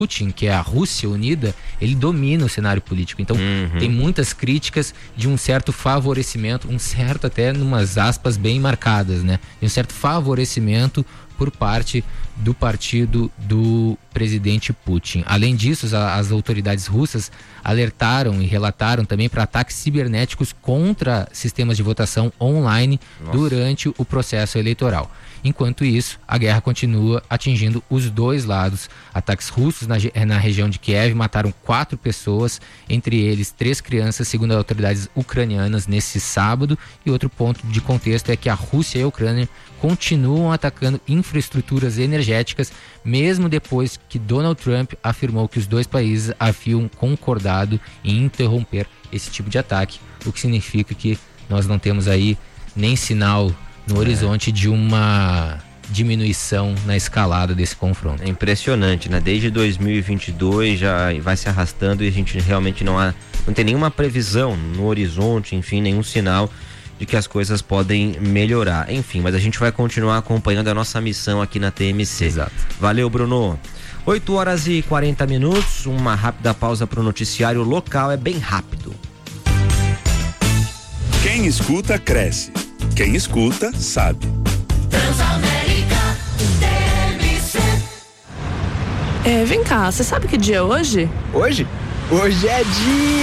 Putin, que é a Rússia unida, ele domina o cenário político. Então, tem muitas críticas de um certo favorecimento, um certo até numas aspas bem marcadas, né? De um certo favorecimento por parte do partido do presidente Putin. Além disso, as autoridades russas alertaram e relataram também para ataques cibernéticos contra sistemas de votação online durante o processo eleitoral. Enquanto isso, a guerra continua atingindo os dois lados. Ataques russos na região de Kiev mataram 4 pessoas, entre eles 3 crianças, segundo as autoridades ucranianas, nesse sábado. E outro ponto de contexto é que a Rússia e a Ucrânia continuam atacando infraestruturas energéticas, mesmo depois que Donald Trump afirmou que os dois países haviam concordado em interromper esse tipo de ataque, o que significa que nós não temos aí nem sinal no horizonte de uma diminuição na escalada desse confronto. É impressionante, né? Desde 2022 já vai se arrastando e a gente realmente não tem nenhuma previsão no horizonte, enfim, nenhum sinal de que as coisas podem melhorar. Enfim, mas a gente vai continuar acompanhando a nossa missão aqui na TMC. Exato. Valeu, Bruno. 8h40, uma rápida pausa para o noticiário local, é bem rápido. Quem escuta, cresce. Quem escuta, sabe. Transamérica TMC. Vem cá, você sabe que dia é hoje? Hoje? Hoje é dia